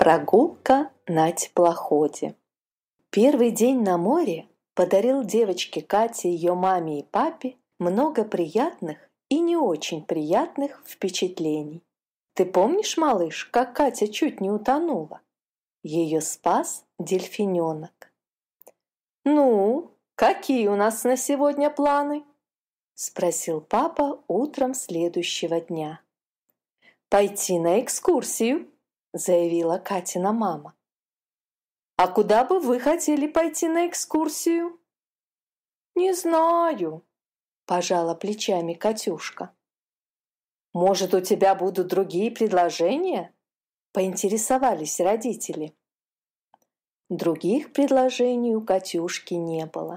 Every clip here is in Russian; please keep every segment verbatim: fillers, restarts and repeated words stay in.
Прогулка на теплоходе. Первый день на море подарил девочке Кате, ее маме и папе много приятных и не очень приятных впечатлений. Ты помнишь, малыш, как Катя чуть не утонула? Ее спас дельфиненок. «Ну, какие у нас на сегодня планы?» – спросил папа утром следующего дня. «Пойти на экскурсию», – заявила Катина мама. «А куда бы вы хотели пойти на экскурсию?» «Не знаю», – пожала плечами Катюшка. «Может, у тебя будут другие предложения?» – поинтересовались родители. Других предложений у Катюшки не было.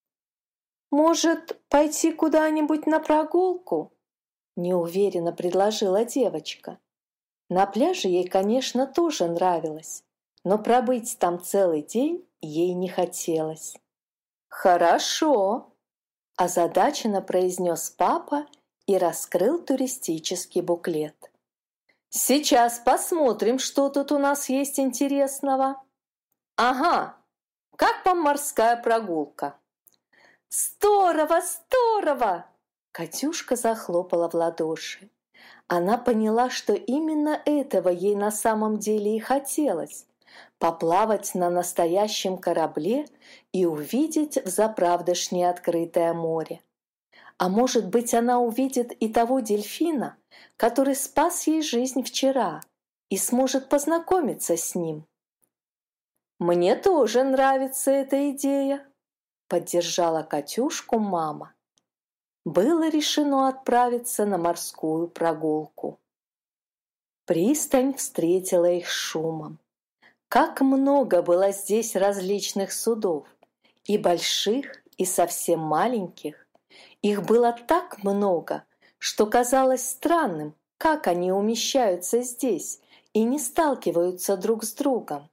«Может, пойти куда-нибудь на прогулку?» – неуверенно предложила девочка. На пляже ей, конечно, тоже нравилось, но пробыть там целый день ей не хотелось. «Хорошо!» – озадаченно произнес папа и раскрыл туристический буклет. «Сейчас посмотрим, что тут у нас есть интересного. Ага, как вам морская прогулка?» «Здорово, здорово!» Катюшка захлопала в ладоши. Она поняла, что именно этого ей на самом деле и хотелось – поплавать на настоящем корабле и увидеть взаправдошнее открытое море. А может быть, она увидит и того дельфина, который спас ей жизнь вчера, и сможет познакомиться с ним. «Мне тоже нравится эта идея», – поддержала Катюшку мама. Было решено отправиться на морскую прогулку. Пристань встретила их шумом. Как много было здесь различных судов, и больших, и совсем маленьких. Их было так много, что казалось странным, как они умещаются здесь и не сталкиваются друг с другом.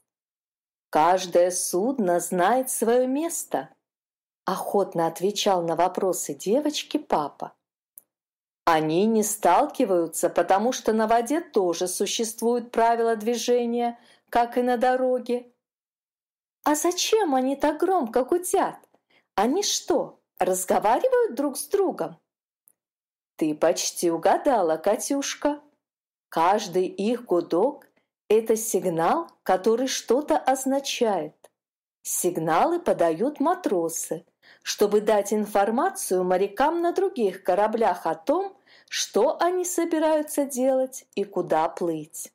«Каждое судно знает свое место», – охотно отвечал на вопросы девочки папа. «Они не сталкиваются, потому что на воде тоже существуют правила движения, как и на дороге». «А зачем они так громко гудят? Они что, разговаривают друг с другом?» «Ты почти угадала, Катюшка. Каждый их гудок – это сигнал, который что-то означает. Сигналы подают матросы, чтобы дать информацию морякам на других кораблях о том, что они собираются делать и куда плыть».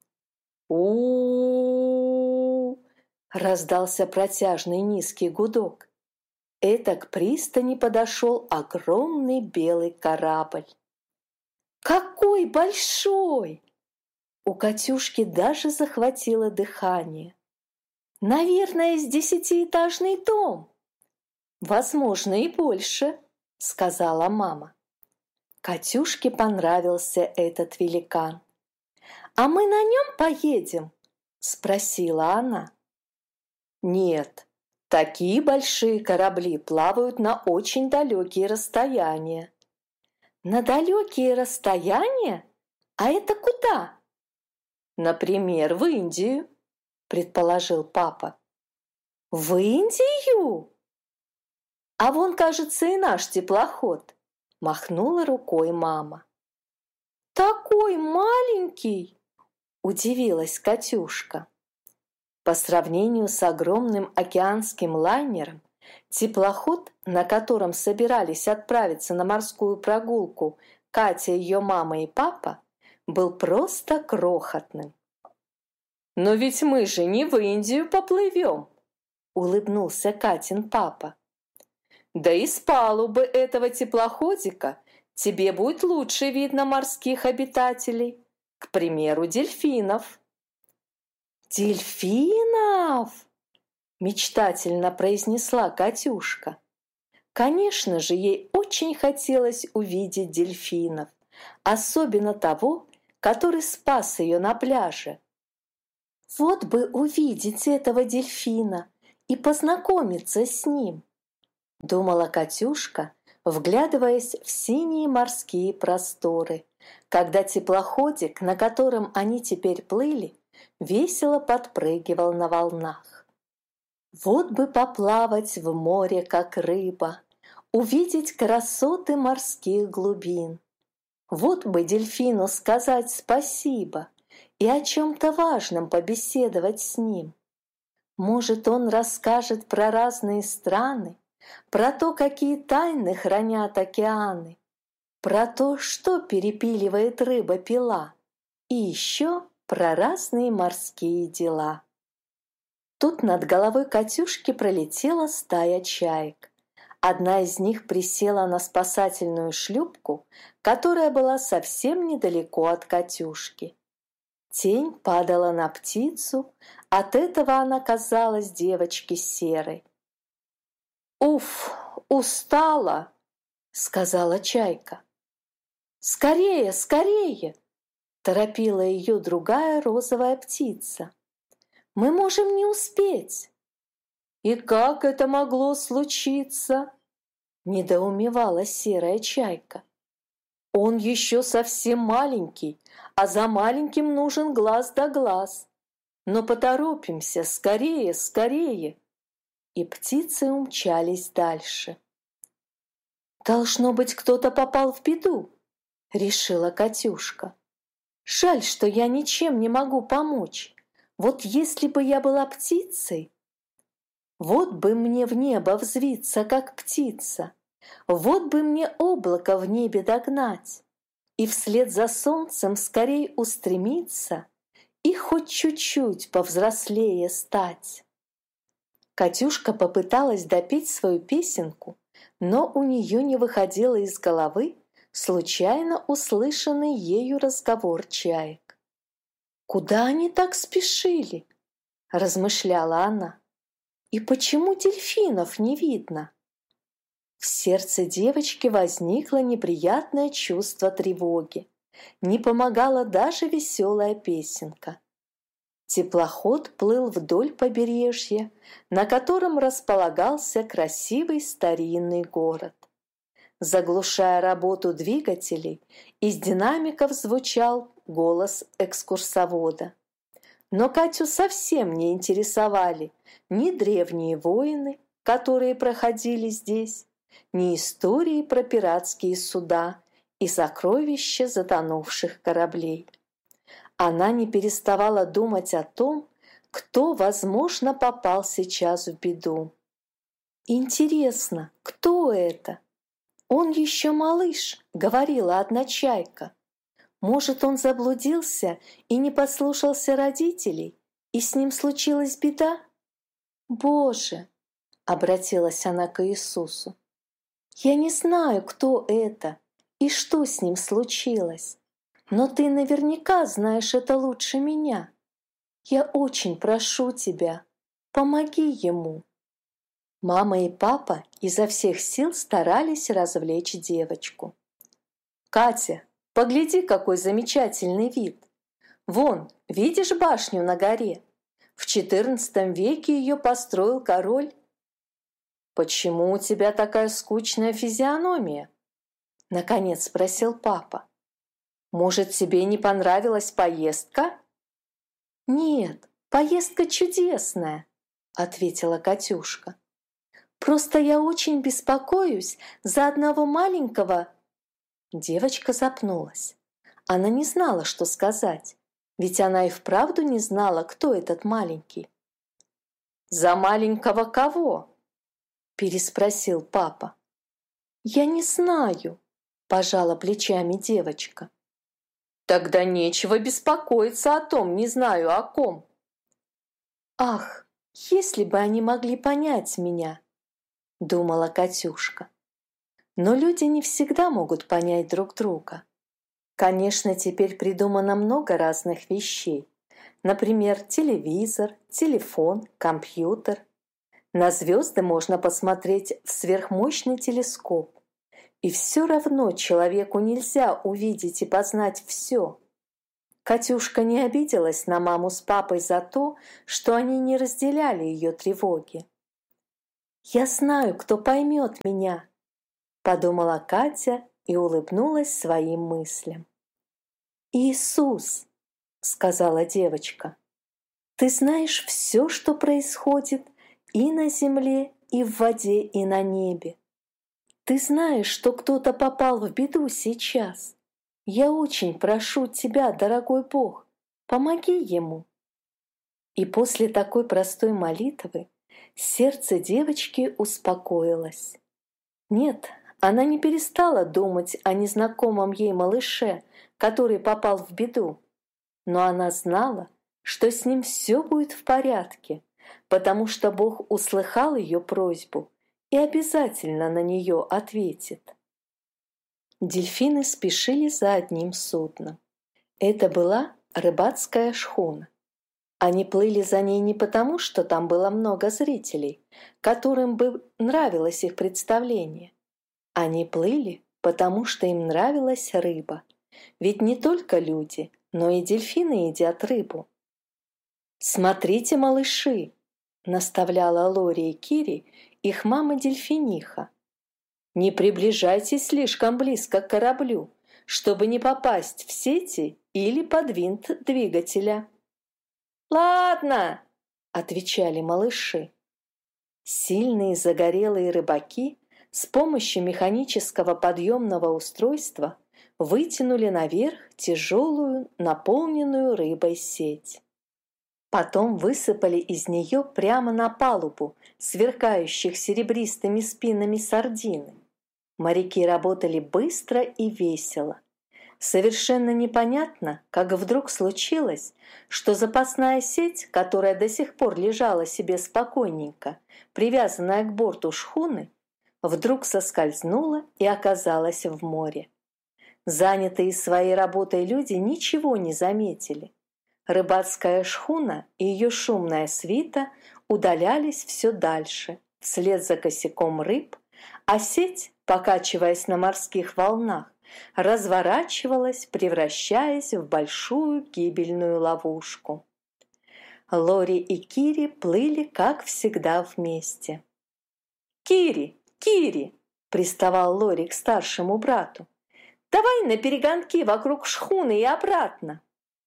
«У-у-у-у!» – раздался протяжный низкий гудок. Это к пристани подошел огромный белый корабль. «Какой большой!» У Катюшки даже захватило дыхание. «Наверное, из десятиэтажный дом». «Возможно, и больше», — сказала мама. Катюшке понравился этот великан. «А мы на нем поедем?» — спросила она. «Нет, такие большие корабли плавают на очень далекие расстояния». «На далекие расстояния? А это куда?» «Например, в Индию», — предположил папа. «В Индию? А вон, кажется, и наш теплоход», — махнула рукой мама. «Такой маленький!» — удивилась Катюшка. По сравнению с огромным океанским лайнером, теплоход, на котором собирались отправиться на морскую прогулку Катя, ее мама и папа, был просто крохотным. «Но ведь мы же не в Индию поплывем!» — улыбнулся Катин папа. «Да и с палубы этого теплоходика тебе будет лучше видно морских обитателей, к примеру, дельфинов». «Дельфинов!» – мечтательно произнесла Катюшка. Конечно же, ей очень хотелось увидеть дельфинов, особенно того, который спас ее на пляже. Вот бы увидеть этого дельфина и познакомиться с ним, думала Катюшка, вглядываясь в синие морские просторы, когда теплоходик, на котором они теперь плыли, весело подпрыгивал на волнах. Вот бы поплавать в море, как рыба, увидеть красоты морских глубин. Вот бы дельфину сказать спасибо и о чем-то важном побеседовать с ним. Может, он расскажет про разные страны, про то, какие тайны хранят океаны, про то, что перепиливает рыба-пила, и еще про разные морские дела. Тут над головой Катюшки пролетела стая чаек. Одна из них присела на спасательную шлюпку, которая была совсем недалеко от Катюшки. Тень падала на птицу, от этого она казалась девочке серой. «Уф, устала!» — сказала чайка. «Скорее, скорее!» — торопила ее другая розовая птица. «Мы можем не успеть!» «И как это могло случиться?» — недоумевала серая чайка. «Он еще совсем маленький, а за маленьким нужен глаз да глаз. Но поторопимся, скорее, скорее!» И птицы умчались дальше. «Должно быть, кто-то попал в беду», — решила Катюшка. «Жаль, что я ничем не могу помочь. Вот если бы я была птицей, вот бы мне в небо взвиться, как птица, вот бы мне облако в небе догнать и вслед за солнцем скорей устремиться и хоть чуть-чуть повзрослее стать». Катюшка попыталась допеть свою песенку, но у нее не выходило из головы случайно услышанный ею разговор чаек. «Куда они так спешили?» – размышляла она. «И почему дельфинов не видно?» В сердце девочки возникло неприятное чувство тревоги. Не помогала даже веселая песенка. Теплоход плыл вдоль побережья, на котором располагался красивый старинный город. Заглушая работу двигателей, из динамиков звучал голос экскурсовода. Но Катю совсем не интересовали ни древние войны, которые проходили здесь, ни истории про пиратские суда и сокровища затонувших кораблей. Она не переставала думать о том, кто, возможно, попал сейчас в беду. «Интересно, кто это?» «Он еще малыш», — говорила одна чайка. «Может, он заблудился и не послушался родителей, и с ним случилась беда?» «Боже!» — обратилась она к Иисусу. «Я не знаю, кто это и что с ним случилось, но ты наверняка знаешь это лучше меня. Я очень прошу тебя, помоги ему». Мама и папа изо всех сил старались развлечь девочку. «Катя, погляди, какой замечательный вид! Вон, видишь башню на горе? В четырнадцатом веке ее построил король». «Почему у тебя такая скучная физиономия?» — наконец спросил папа. «Может, тебе не понравилась поездка?» «Нет, поездка чудесная», — ответила Катюшка. «Просто я очень беспокоюсь за одного маленького...» Девочка запнулась. Она не знала, что сказать, ведь она и вправду не знала, кто этот маленький. «За маленького кого?» – переспросил папа. «Я не знаю», – пожала плечами девочка. «Тогда нечего беспокоиться о том, не знаю о ком». «Ах, если бы они могли понять меня!» – думала Катюшка. Но люди не всегда могут понять друг друга. Конечно, теперь придумано много разных вещей. Например, телевизор, телефон, компьютер. На звезды можно посмотреть в сверхмощный телескоп. И все равно человеку нельзя увидеть и познать все. Катюшка не обиделась на маму с папой за то, что они не разделяли ее тревоги. «Я знаю, кто поймет меня», — подумала Катя и улыбнулась своим мыслям. «Иисус», — сказала девочка. Ты знаешь все, что происходит и на земле, и в воде, и на небе. Ты знаешь, что кто-то попал в беду сейчас. Я очень прошу тебя, дорогой Бог, помоги ему». И после такой простой молитвы сердце девочки успокоилось. Нет, она не перестала думать о незнакомом ей малыше, который попал в беду, но она знала, что с ним все будет в порядке, потому что Бог услыхал ее просьбу и обязательно на нее ответит. Дельфины спешили за одним судном. Это была рыбацкая шхуна. Они плыли за ней не потому, что там было много зрителей, которым бы нравилось их представление. Они плыли, потому что им нравилась рыба. Ведь не только люди, но и дельфины едят рыбу. «Смотрите, малыши!» — наставляла Лори и Кири их мама-дельфиниха. «Не приближайтесь слишком близко к кораблю, чтобы не попасть в сети или под винт двигателя». «Ладно!» — отвечали малыши. Сильные загорелые рыбаки с помощью механического подъемного устройства вытянули наверх тяжелую, наполненную рыбой сеть. Потом высыпали из нее прямо на палубу сверкающих серебристыми спинами сардины. Моряки работали быстро и весело. Совершенно непонятно, как вдруг случилось, что запасная сеть, которая до сих пор лежала себе спокойненько, привязанная к борту шхуны, вдруг соскользнула и оказалась в море. Занятые своей работой люди ничего не заметили. Рыбацкая шхуна и ее шумная свита удалялись все дальше, вслед за косяком рыб, а сеть, покачиваясь на морских волнах, разворачивалась, превращаясь в большую гибельную ловушку. Лори и Кири плыли, как всегда, вместе. «Кири, Кири!» — приставал Лори к старшему брату. «Давай на перегонки вокруг шхуны и обратно».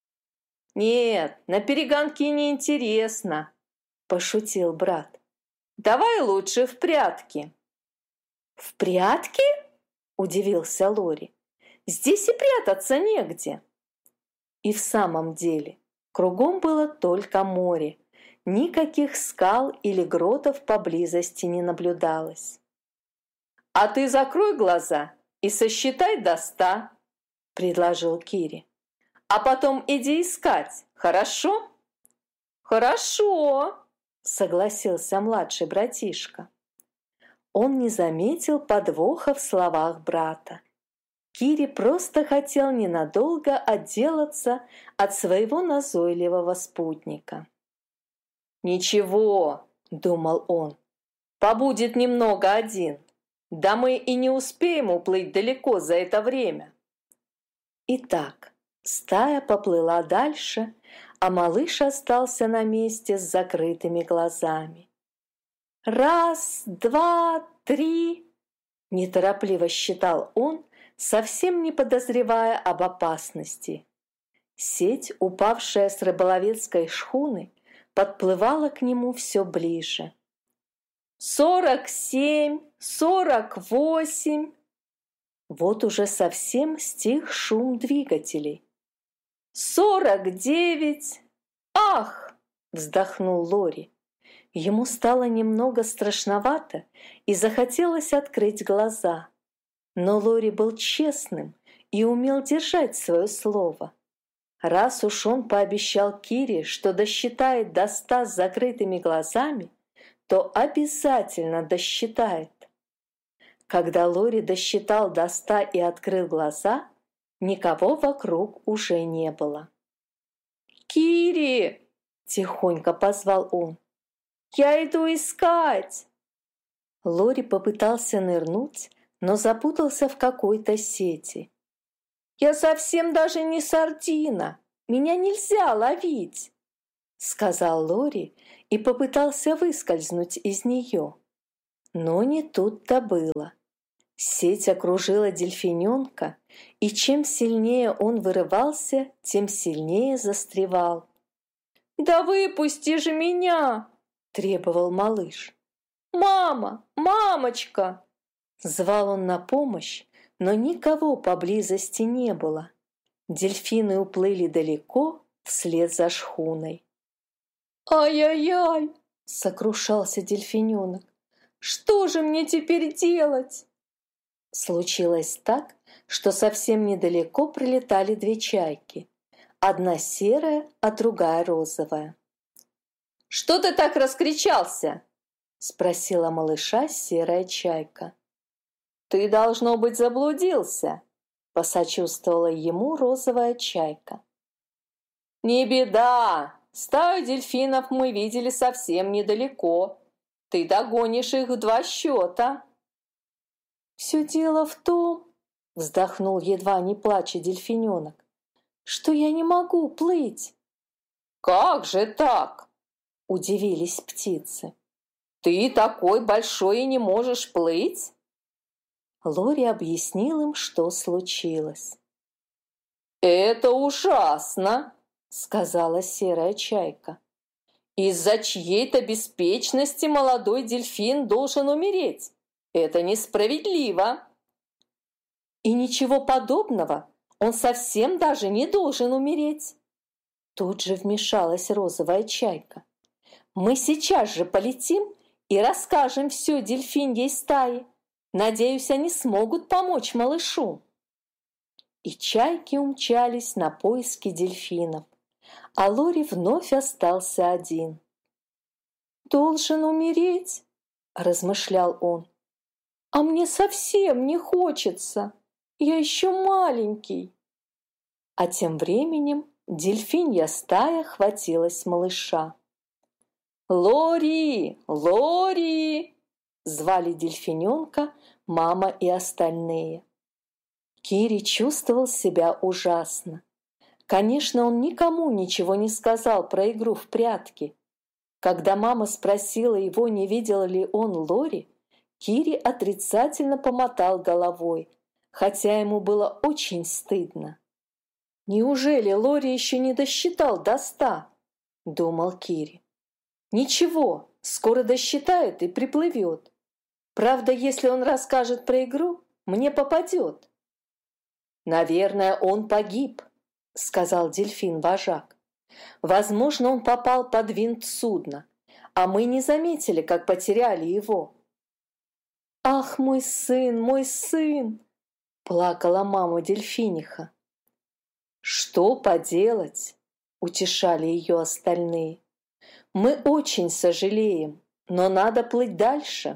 «Нет, на перегонки неинтересно», — пошутил брат. «Давай лучше в прятки». «В прятки?» — удивился Лори. «Здесь и прятаться негде». И в самом деле, кругом было только море. Никаких скал или гротов поблизости не наблюдалось. «А ты закрой глаза и сосчитай до ста», — предложил Кири. «А потом иди искать, хорошо?» «Хорошо», — согласился младший братишка. Он не заметил подвоха в словах брата. Кири просто хотел ненадолго отделаться от своего назойливого спутника. «Ничего», — думал он, — «побудет немного один. Да мы и не успеем уплыть далеко за это время». Итак, стая поплыла дальше, а малыш остался на месте с закрытыми глазами. «Раз, два, три!» – неторопливо считал он, совсем не подозревая об опасности. Сеть, упавшая с рыболовецкой шхуны, подплывала к нему все ближе. «Сорок семь! Сорок восемь!» Вот уже совсем стих шум двигателей. «Сорок девять! Ах!» – вздохнул Лори. Ему стало немного страшновато и захотелось открыть глаза. Но Лори был честным и умел держать свое слово. Раз уж он пообещал Кире, что досчитает до ста с закрытыми глазами, то обязательно досчитает. Когда Лори досчитал до ста и открыл глаза, никого вокруг уже не было. «Кири!» – тихонько позвал он. «Я иду искать!» Лори попытался нырнуть, но запутался в какой-то сети. «Я совсем даже не сардина! Меня нельзя ловить!» — сказал Лори и попытался выскользнуть из нее. Но не тут-то было. Сеть окружила дельфиненка, и чем сильнее он вырывался, тем сильнее застревал. «Да выпусти же меня!» – требовал малыш. «Мама! Мамочка!» Звал он на помощь, но никого поблизости не было. Дельфины уплыли далеко вслед за шхуной. «Ай-яй-яй!» – сокрушался дельфиненок. «Что же мне теперь делать?» Случилось так, что совсем недалеко прилетали две чайки. Одна серая, а другая розовая. «Что ты так раскричался?» – спросила малыша серая чайка. «Ты, должно быть, заблудился», – посочувствовала ему розовая чайка. «Не беда, стаю дельфинов мы видели совсем недалеко. Ты догонишь их в два счета». «Все дело в том, – вздохнул едва не плача дельфиненок, – что я не могу плыть». «Как же так?» – удивились птицы. «Ты такой большой и не можешь плыть?» Лори объяснил им, что случилось. «Это ужасно!» – сказала серая чайка. «Из-за чьей-то беспечности молодой дельфин должен умереть. Это несправедливо!» «И ничего подобного, он совсем даже не должен умереть!» Тут же вмешалась розовая чайка. «Мы сейчас же полетим и расскажем все дельфиньей стае. Надеюсь, они смогут помочь малышу». И чайки умчались на поиски дельфинов, а Лори вновь остался один. «Должен умереть?» – размышлял он. «А мне совсем не хочется, я еще маленький». А тем временем дельфинья стая хватилась малыша. «Лори! Лори!» – звали дельфиненка мама и остальные. Кири чувствовал себя ужасно. Конечно, он никому ничего не сказал про игру в прятки. Когда мама спросила его, не видел ли он Лори, Кири отрицательно помотал головой, хотя ему было очень стыдно. «Неужели Лори еще не досчитал до ста?» – думал Кири. «Ничего, скоро досчитает и приплывет. Правда, если он расскажет про игру, мне попадет». «Наверное, он погиб», – сказал дельфин-вожак. «Возможно, он попал под винт судна, а мы не заметили, как потеряли его». «Ах, мой сын, мой сын!» – плакала мама дельфиниха. «Что поделать?» – утешали ее остальные. «Мы очень сожалеем, но надо плыть дальше».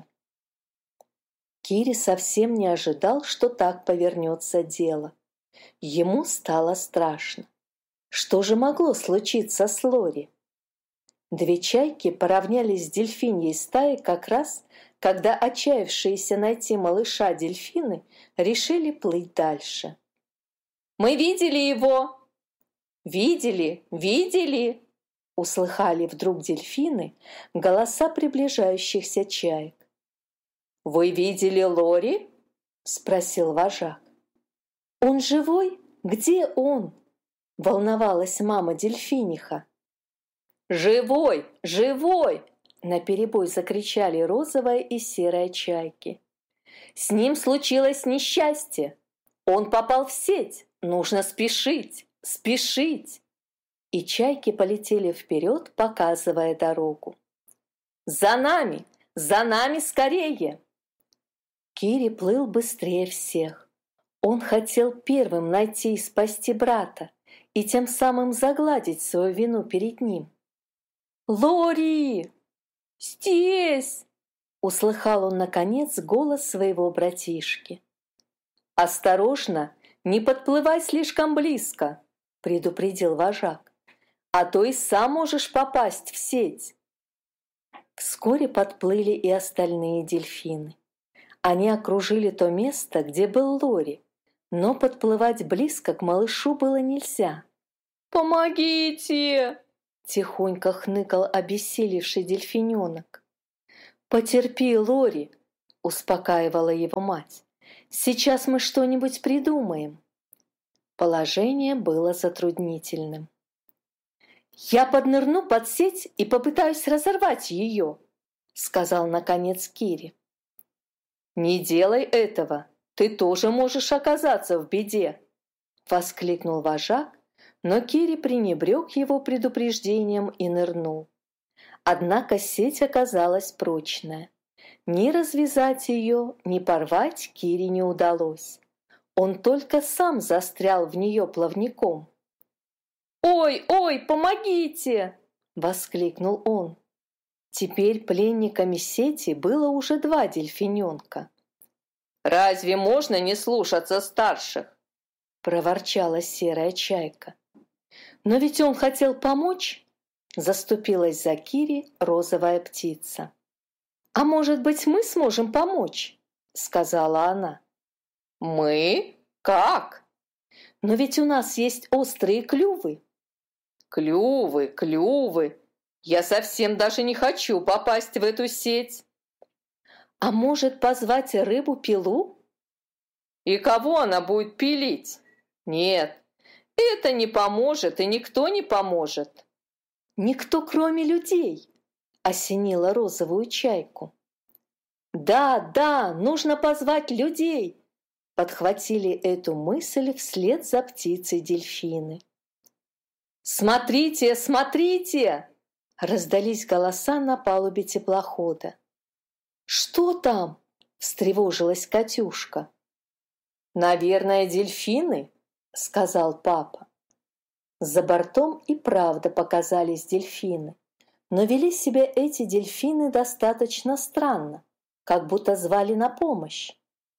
Кири совсем не ожидал, что так повернется дело. Ему стало страшно. Что же могло случиться с Лори? Две чайки поравнялись с дельфиньей стаей как раз, когда отчаявшиеся найти малыша дельфины решили плыть дальше. «Мы видели его!» «Видели! Видели!» услыхали вдруг дельфины голоса приближающихся чаек. «Вы видели Лори?» – спросил вожак. «Он живой? Где он?» – волновалась мама дельфиниха. «Живой! Живой!» – наперебой закричали розовая и серая чайки. «С ним случилось несчастье! Он попал в сеть! Нужно спешить! Спешить!» И чайки полетели вперед, показывая дорогу. «За нами! За нами скорее!» Кири плыл быстрее всех. Он хотел первым найти и спасти брата, и тем самым загладить свою вину перед ним. «Лори! Здесь!» – услыхал он, наконец, голос своего братишки. «Осторожно, не подплывай слишком близко!» – предупредил вожак. «А то и сам можешь попасть в сеть!» Вскоре подплыли и остальные дельфины. Они окружили то место, где был Лори, но подплывать близко к малышу было нельзя. «Помогите!» – тихонько хныкал обессилевший дельфиненок. «Потерпи, Лори!» – успокаивала его мать. «Сейчас мы что-нибудь придумаем». Положение было затруднительным. «Я поднырну под сеть и попытаюсь разорвать ее», — сказал наконец Кири. «Не делай этого, ты тоже можешь оказаться в беде», — воскликнул вожак, но Кири пренебрег его предупреждением и нырнул. Однако сеть оказалась прочная. Ни развязать ее, ни порвать Кири не удалось. Он только сам застрял в нее плавником. «Ой, ой, помогите!» — воскликнул он. Теперь пленниками сети было уже два дельфиненка. «Разве можно не слушаться старших?» — проворчала серая чайка. «Но ведь он хотел помочь!» — заступилась за Кири розовая птица. «А может быть, мы сможем помочь?» — сказала она. «Мы? Как?» «Но ведь у нас есть острые клювы». «Клювы, клювы! Я совсем даже не хочу попасть в эту сеть!» «А может, позвать рыбу-пилу?» «И кого она будет пилить? Нет, это не поможет, и никто не поможет». «Никто, кроме людей!» — осенила розовую чайку. «Да, да, нужно позвать людей!» — подхватили эту мысль вслед за птицей дельфины. «Смотрите, смотрите!» — раздались голоса на палубе теплохода. «Что там?» — встревожилась Катюшка. «Наверное, дельфины», — сказал папа. За бортом и правда показались дельфины, но вели себя эти дельфины достаточно странно, как будто звали на помощь.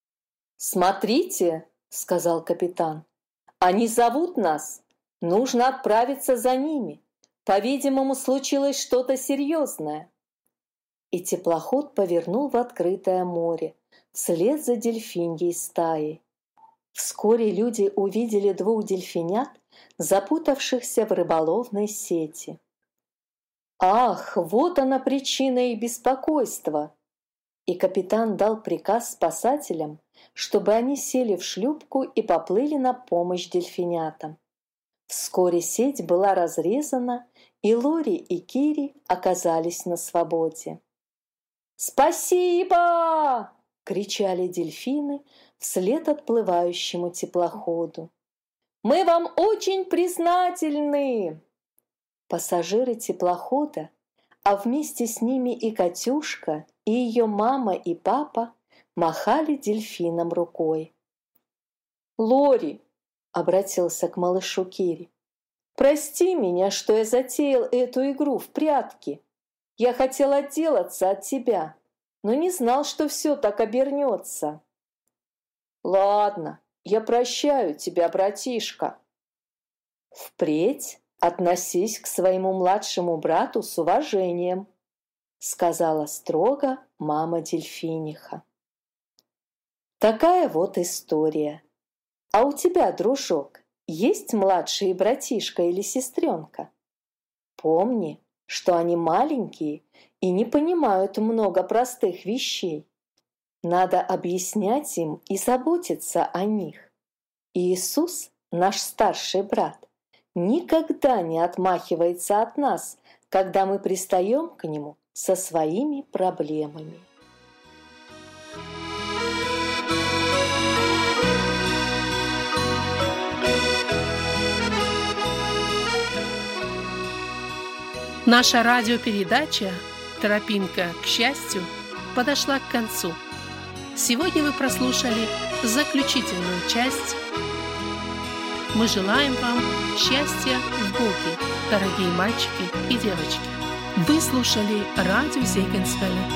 «Смотрите», — сказал капитан, — «они зовут нас. Нужно отправиться за ними. По-видимому, случилось что-то серьезное». И теплоход повернул в открытое море, вслед за дельфиньей стаей. Вскоре люди увидели двух дельфинят, запутавшихся в рыболовной сети. «Ах, вот она причина их беспокойства!» И капитан дал приказ спасателям, чтобы они сели в шлюпку и поплыли на помощь дельфинятам. Вскоре сеть была разрезана, и Лори и Кири оказались на свободе. «Спасибо!» — кричали дельфины вслед отплывающему теплоходу. «Мы вам очень признательны!» Пассажиры теплохода, а вместе с ними и Катюшка, и ее мама и папа махали дельфинам рукой. «Лори!» — обратился к малышу Кири. «Прости меня, что я затеял эту игру в прятки. Я хотел отделаться от тебя, но не знал, что все так обернется». «Ладно, я прощаю тебя, братишка». «Впредь относись к своему младшему брату с уважением», — сказала строго мама дельфиниха. Такая вот история. А у тебя, дружок, есть младший братишка или сестренка? Помни, что они маленькие и не понимают много простых вещей. Надо объяснять им и заботиться о них. Иисус, наш старший брат, никогда не отмахивается от нас, когда мы пристаем к Нему со своими проблемами. Наша радиопередача «Тропинка к счастью» подошла к концу. Сегодня вы прослушали заключительную часть. Мы желаем вам счастья в Боге, дорогие мальчики и девочки. Вы слушали радио Зегенсвелля.